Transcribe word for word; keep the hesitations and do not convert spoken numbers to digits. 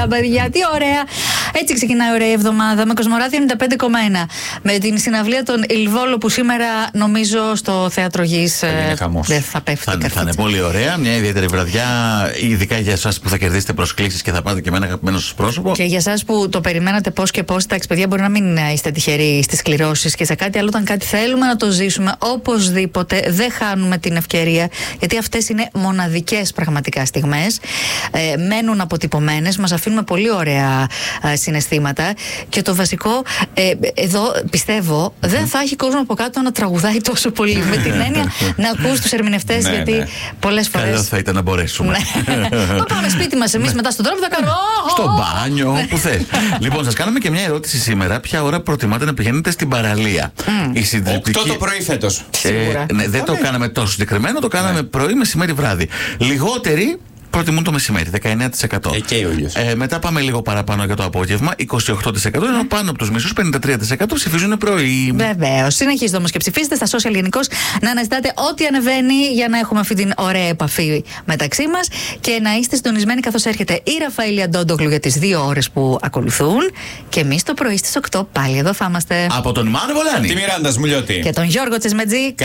ωραία, παιδιά, τι ωραία. Έτσι ξεκινάει ωραία η εβδομάδα με Κοσμοράδιο ενενήντα πέντε κόμμα ένα. Με την συναυλία των Ιλβόλο που σήμερα νομίζω στο Θέατρο Γης δεν θα πέφτει. Θα, θα είναι πολύ ωραία, μια ιδιαίτερη βραδιά, ειδικά για εσάς που θα κερδίσετε προσκλήσεις και θα πάτε και με ένα αγαπημένο σας πρόσωπο. Και για εσάς που το περιμένατε πώς και πώς, εντάξει, παιδιά, μπορεί να μην είστε τυχεροί στις κληρώσεις και σε κάτι άλλο. Όταν κάτι θέλουμε να το ζήσουμε, οπωσδήποτε δεν χάνουμε την ευκαιρία, γιατί αυτές είναι μοναδικές πραγματικά στιγμές. Ε, μένουν αποτυπωμένες, μας αφήνουν πολύ ωραία ε, συναισθήματα. Και το βασικό, ε, εδώ πιστεύω, mm-hmm. δεν θα έχει κόσμο από κάτω να τραγουδάει τόσο πολύ. Με την έννοια να ακούς τους ερμηνευτές, ναι, γιατί ναι. πολλές φορές. Καλό θα ήταν να μπορέσουμε. Να πάμε σπίτι μας εμείς μετά στον τρόπο, θα κάνουμε. Στο μπάνιο, όπου θες. Λοιπόν, σας κάναμε και μια ερώτηση σήμερα. Ποια ώρα προτιμάτε να πηγαίνετε στην παραλία? Η συντριπτική. οκτώ το πρωί φέτος. Ε, ναι, δεν το κάναμε τόσο συγκεκριμένο, το κάναμε πρωί, μεσημέρι, βράδυ. Λιγότεροι προτιμούν το μεσημέρι, δεκαεννέα τοις εκατό. Εκεί ο ήλιος. Ε, μετά πάμε λίγο παραπάνω για το απόγευμα, είκοσι οκτώ τοις εκατό, ενώ πάνω από τους μισούς, πενήντα τρία τοις εκατό ψηφίζουν πρωί. Βεβαίως. Συνεχίζετε όμως και ψηφίστε στα social γενικώς, να αναζητάτε ό,τι ανεβαίνει για να έχουμε αυτή την ωραία επαφή μεταξύ μας και να είστε συντονισμένοι καθώς έρχεται η Ραφαήλ Αντόντογλου για τις δύο ώρες που ακολουθούν. Και εμείς το πρωί στις οκτώ πάλι εδώ θα είμαστε. Από τον Μάνο Βολάνη Τη Μιράντα Σμουλιώτη Και τον Γιώργο Τσεσμετζή.